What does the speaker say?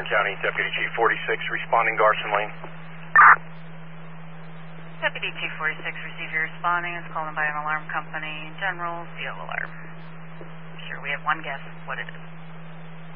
Kern County, Deputy Chief 46, responding Garson Lane. Deputy Chief 46, receiver responding is called in by an alarm company. General field alarm. Sure, we have one guess what it is.